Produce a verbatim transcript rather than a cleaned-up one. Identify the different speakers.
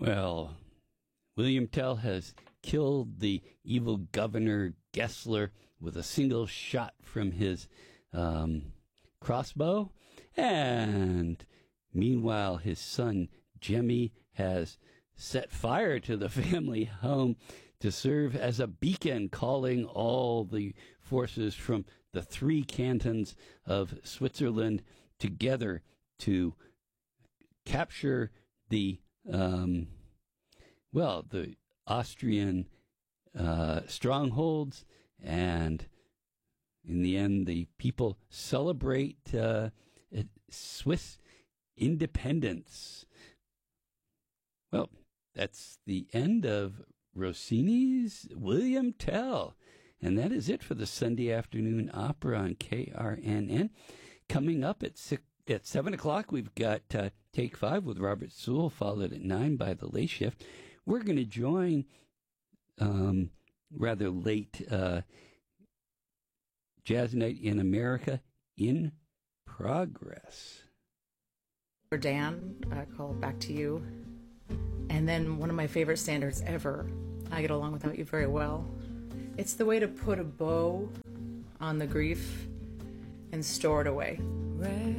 Speaker 1: Well, William Tell has killed the evil Governor Gessler with a single shot from his um, crossbow. And meanwhile, his son, Jemmy, has set fire to the family home to serve as a beacon, calling all the forces from the three cantons of Switzerland together to capture the, um, well, the Austrian uh, strongholds. And in the end, the people celebrate uh, Swiss independence. Well, that's the end of Rossini's William Tell. And that is it for the Sunday afternoon opera on K R N N. Coming up at six, at seven o'clock, we've got uh, Take Five with Robert Sewell, followed at nine by The Late Shift. We're going to join um, rather late uh, Jazz Night in America in progress.
Speaker 2: For Dan, uh, called Back to You. And then one of my favorite standards ever, I Get Along Without You Very Well. It's the way to put a bow on the grief and store it away.